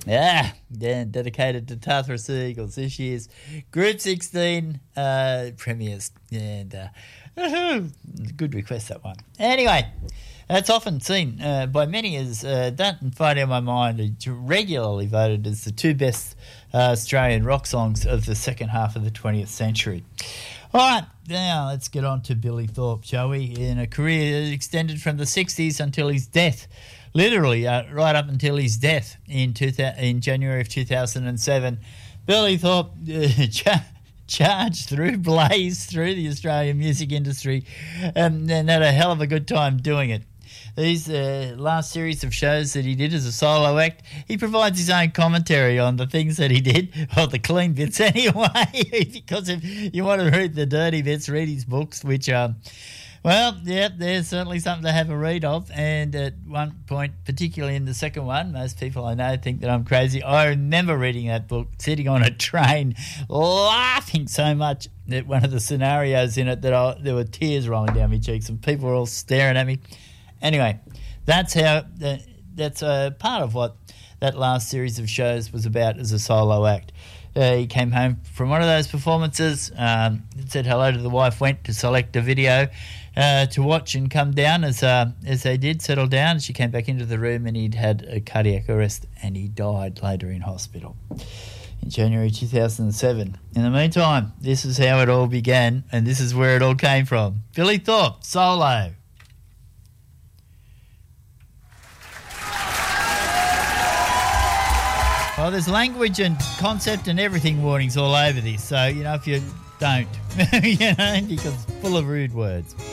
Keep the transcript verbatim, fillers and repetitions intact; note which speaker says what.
Speaker 1: Yeah, yeah, dedicated to Tathra Sea Eagles this year's Group sixteen uh, premiers. And uh, good request, that one. Anyway, that's often seen uh, by many as uh, That and Fight in My Mind are regularly voted as the two best uh, Australian rock songs of the second half of the twentieth century. All right, now let's get on to Billy Thorpe, shall we? In a career that extended from the sixties until his death, literally uh, right up until his death in two thousand, in January of two thousand seven, Billy Thorpe uh, cha- charged through, blazed through the Australian music industry um, and had a hell of a good time doing it. These uh, last series of shows that he did as a solo act, he provides his own commentary on the things that he did, or the clean bits anyway, because if you want to read the dirty bits, read his books, which, um, well, yeah, there's certainly something to have a read of. And at one point, particularly in the second one, most people I know think that I'm crazy. I remember reading that book, sitting on a train, laughing so much at one of the scenarios in it that I, there were tears rolling down my cheeks and people were all staring at me. Anyway, that's how uh, that's uh, part of what that last series of shows was about as a solo act. Uh, he came home from one of those performances, um, said hello to the wife, went to select a video uh, to watch and come down as uh, as they did, settle down. She came back into the room and he'd had a cardiac arrest and he died later in hospital in January two thousand seven. In the meantime, this is how it all began and this is where it all came from. Billy Thorpe, solo. Well, there's language and concept and everything warnings all over this, so, you know, if you don't, you know, because it's full of rude words.